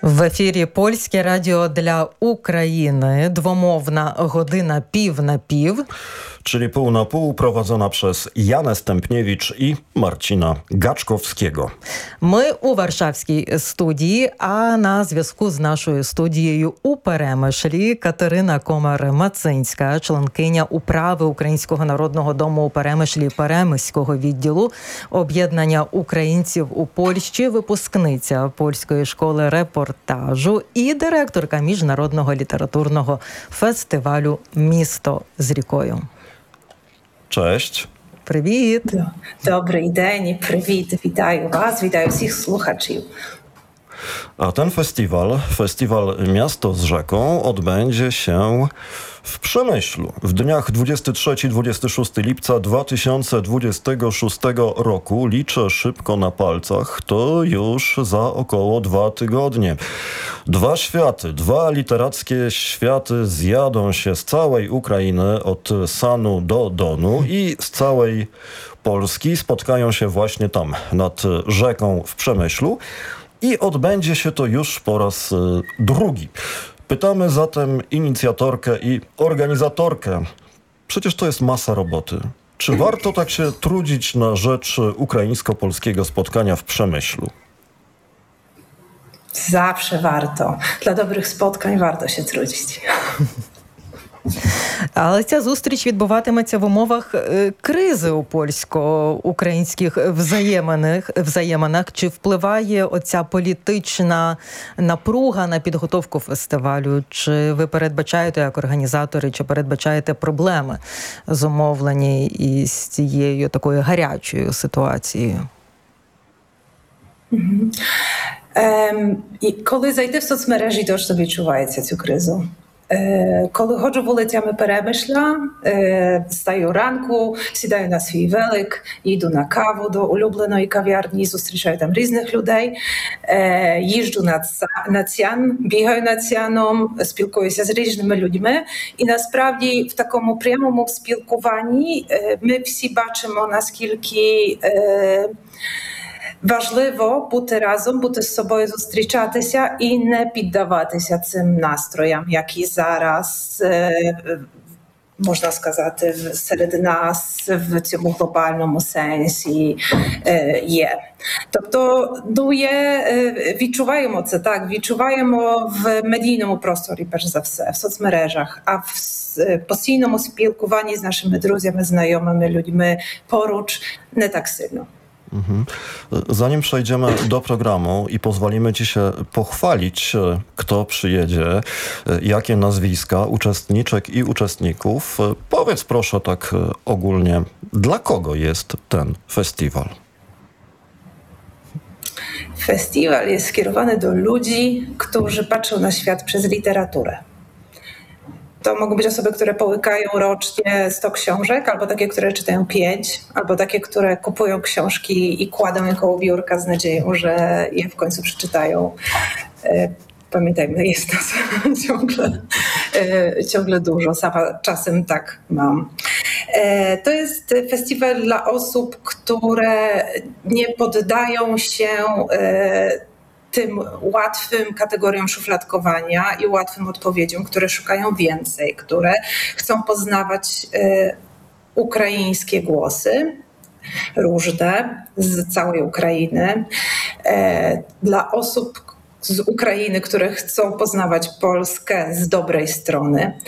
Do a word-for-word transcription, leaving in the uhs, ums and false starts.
В ефірі Польське радіо для України. Двомовна година пів на пів. Czyli pół na pół, prowadzona przez Janę Stępniewicz i Marcina Gaczkowskiego. Ми у Варшавській студії, а на зв'язку з нашою студією у Перемишлі Катерина Комар-Мацинська, членкиня управи Українського народного дому у Перемишлі Перемиського відділу об'єднання українців у Польщі, випускниця Польської школи репортажу і директорка міжнародного літературного фестивалю «Місто з рікою». Cześć. Привіт. Добрий день, привіт, вітаю вас, вітаю всіх слухачів. A ten festiwal, festiwal Miasto z Rzeką, odbędzie się w Przemyślu w dniach dwudziestego trzeciego do dwudziestego szóstego lipca dwa tysiące dwudziestego szóstego roku. Liczę szybko na palcach, to już za około dwa tygodnie. Dwa światy, dwa literackie światy zjadą się z całej Ukrainy od Sanu do Donu i z całej Polski spotkają się właśnie tam, nad rzeką w Przemyślu. I odbędzie się to już po raz drugi. Pytamy zatem inicjatorkę i organizatorkę. Przecież to jest masa roboty. Czy warto tak się trudzić na rzecz ukraińsko-polskiego spotkania w Przemyślu? Zawsze warto. Dla dobrych spotkań warto się trudzić. Але ця зустріч відбуватиметься в умовах кризи у польсько-українських взаєминах. взаєминах. Чи впливає оця політична напруга на підготовку фестивалю? Чи ви передбачаєте, як організатори, чи передбачаєте проблеми, зумовлені із цією такою гарячою ситуацією? Mhm. Um, і коли зайти в соцмережі, то ж собі відчувається цю кризу. Коли ходжу вулицями Перемишля, стаю ранку, сідаю на свій велик, їду на каву до улюбленої кав'ярні, зустрічаю там різних людей, їжджу на, на Цян, бігаю на Цяном, спілкуюся з різними людьми. І насправді в такому прямому спілкуванні ми всі бачимо, наскільки важливо бути разом, бути з собою, зустрічатися і не піддаватися цим настроям, які зараз, можна сказати, серед нас в цьому глобальному сенсі є. Тобто, ну, є, відчуваємо це, так, відчуваємо в медійному просторі, перш за все, в соцмережах, а в постійному спілкуванні з нашими друзями, знайомими людьми поруч не так сильно. Zanim przejdziemy do programu i pozwolimy Ci się pochwalić, kto przyjedzie, jakie nazwiska uczestniczek i uczestników, powiedz proszę tak ogólnie, dla kogo jest ten festiwal? Festiwal jest skierowany do ludzi, którzy patrzą na świat przez literaturę. To mogą być osoby, które połykają rocznie sto książek, albo takie, które czytają pięć, albo takie, które kupują książki i kładą je koło biurka z nadzieją, że je w końcu przeczytają. Pamiętajmy, jest nas ciągle, ciągle dużo, sama czasem tak mam. To jest festiwal dla osób, które nie poddają się tym łatwym kategoriom szufladkowania i łatwym odpowiedziom, które szukają więcej, które chcą poznawać y, ukraińskie głosy, różne z całej Ukrainy. Y, dla osób z Ukrainy, które chcą poznawać Polskę z dobrej strony.